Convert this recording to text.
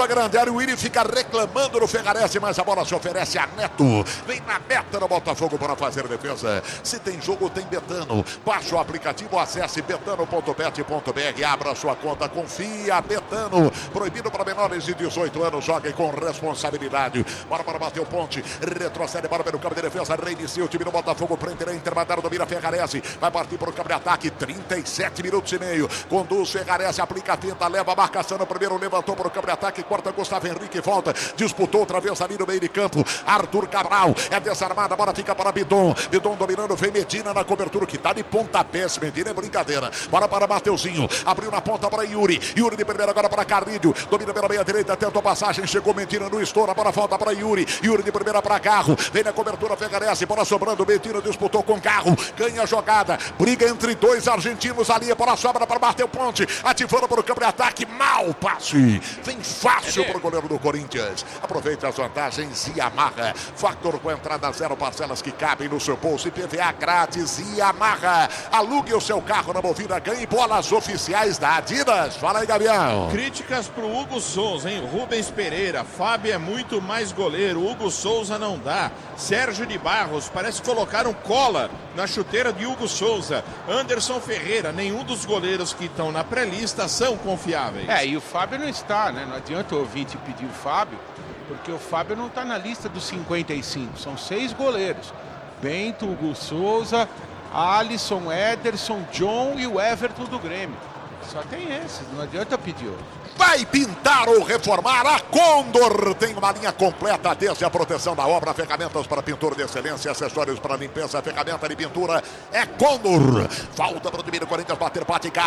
grande área, o Willi fica reclamando no Ferrarese, mas a bola se oferece a Neto. Vem na meta do Botafogo para fazer defesa. Se tem jogo, tem Betano. Baixe o aplicativo, acesse betano.bet.br, abra sua conta, confia, Betano. Proibido para menores de 18 anos, joguem com responsabilidade. Bora para bater o ponte, retrocede, bora pelo campo de defesa, reinicia o time do Botafogo, prende a Intermandar, domina Ferrarese, vai partir para o campo de ataque, 37 minutos e meio, conduz Ferrarese, aplica a finta, leva a marcação no primeiro, levantou para o campo de ataque, corta Gustavo Henrique, volta, disputou outra vez ali no meio de campo, Arthur Cabral, é desarmada, a bola fica para Bidon dominando, vem Medina na cobertura, que tá de pontapé, esse Medina é brincadeira, bora para Mateuzinho, abriu na ponta para Yuri de primeira agora para Carrilho, domina pela meia direita, tentou passagem, chegou Medina no estouro, a bola volta para Yuri de primeira para Carro, vem na cobertura Ferrarese, bola sobrando, Medina disputou com Carro, ganha a jogada, briga entre dois argentinos ali, a bola sobra para bater o ponte, ativando para o campo de ataque, mal passe, vem fácil para o goleiro do Corinthians, aproveita as vantagens e amarra, Factor com entrada zero, parcelas que cabem no seu bolso, IPVA grátis e amarra, alugue o seu carro na Movida, ganhe bolas oficiais da Adidas. Fala aí, Gabriel. Críticas pro Hugo Souza, hein? Rubens Pereira, Fábio é muito mais goleiro, Hugo Souza não dá. Sérgio de Barros, parece colocar um cola na chuteira de Hugo Souza. Anderson Ferreira, nenhum dos goleiros que estão na pré-lista são confiáveis. E o Fábio não está, né? Não adianta o ouvinte pedir o Fábio, porque o Fábio não está na lista dos 55. São 6 goleiros. Bento, Hugo Souza, Alisson, Ederson, John e o Everton do Grêmio. Só tem esses, não adianta pedir outro. Vai pintar ou reformar? A Condor tem uma linha completa desde a proteção da obra, ferramentas para pintura de excelência, acessórios para limpeza, ferramenta de pintura. É Condor. Falta para o time do Corinthians bater, bate,